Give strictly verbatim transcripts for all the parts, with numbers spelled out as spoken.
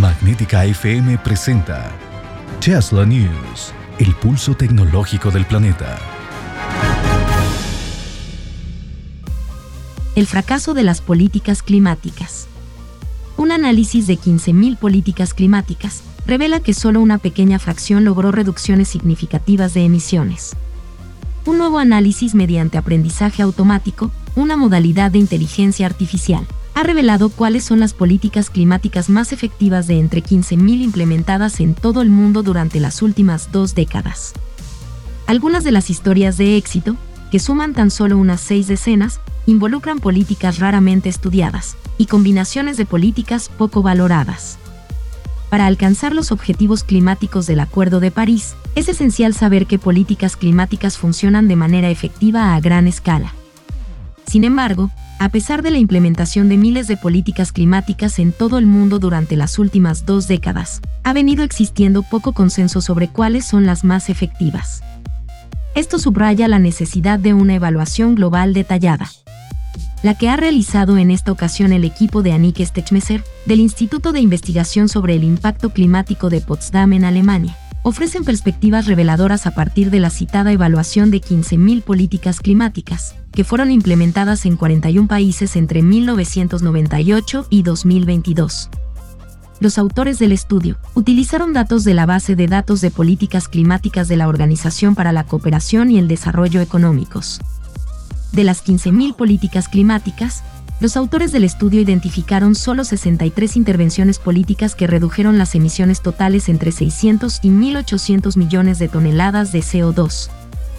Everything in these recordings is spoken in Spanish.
Magnética F M presenta Tesla News, el pulso tecnológico del planeta. El fracaso de las políticas climáticas. Un análisis de quince mil políticas climáticas revela que solo una pequeña fracción logró reducciones significativas de emisiones. Un nuevo análisis mediante aprendizaje automático, una modalidad de inteligencia artificial, ha revelado cuáles son las políticas climáticas más efectivas de entre quince mil implementadas en todo el mundo durante las últimas dos décadas. Algunas de las historias de éxito, que suman tan solo unas seis decenas, involucran políticas raramente estudiadas y combinaciones de políticas poco valoradas. Para alcanzar los objetivos climáticos del Acuerdo de París, es esencial saber qué políticas climáticas funcionan de manera efectiva a gran escala. Sin embargo, a pesar de la implementación de miles de políticas climáticas en todo el mundo durante las últimas dos décadas, ha venido existiendo poco consenso sobre cuáles son las más efectivas. Esto subraya la necesidad de una evaluación global detallada, la que ha realizado en esta ocasión el equipo de Annick Stechmesser, del Instituto de Investigación sobre el Impacto Climático de Potsdam en Alemania. Ofrecen perspectivas reveladoras a partir de la citada evaluación de quince mil políticas climáticas, que fueron implementadas en cuarenta y un países entre mil novecientos noventa y ocho y dos mil veintidós. Los autores del estudio utilizaron datos de la base de datos de políticas climáticas de la Organización para la Cooperación y el Desarrollo Económicos. De las quince mil políticas climáticas, los autores del estudio identificaron solo sesenta y tres intervenciones políticas que redujeron las emisiones totales entre seiscientos y mil ochocientos millones de toneladas de C O dos.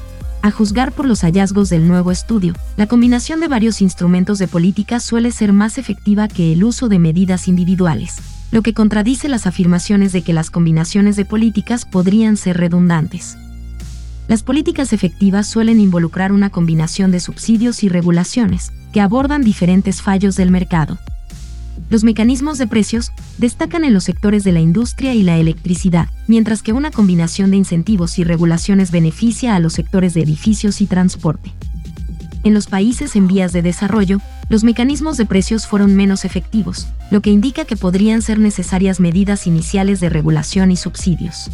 A juzgar por los hallazgos del nuevo estudio, la combinación de varios instrumentos de política suele ser más efectiva que el uso de medidas individuales, lo que contradice las afirmaciones de que las combinaciones de políticas podrían ser redundantes. Las políticas efectivas suelen involucrar una combinación de subsidios y regulaciones, que abordan diferentes fallos del mercado. Los mecanismos de precios destacan en los sectores de la industria y la electricidad, mientras que una combinación de incentivos y regulaciones beneficia a los sectores de edificios y transporte. En los países en vías de desarrollo, los mecanismos de precios fueron menos efectivos, lo que indica que podrían ser necesarias medidas iniciales de regulación y subsidios.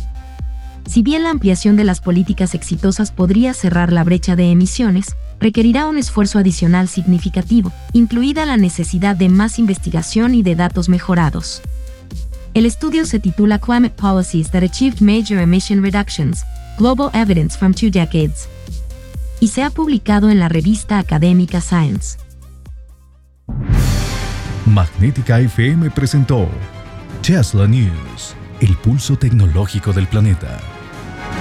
Si bien la ampliación de las políticas exitosas podría cerrar la brecha de emisiones, requerirá un esfuerzo adicional significativo, incluida la necesidad de más investigación y de datos mejorados. El estudio se titula Climate Policies That Achieved Major Emission Reductions, Global Evidence from Two Decades, y se ha publicado en la revista académica Science. Magnética F M presentó Tesla News, el pulso tecnológico del planeta.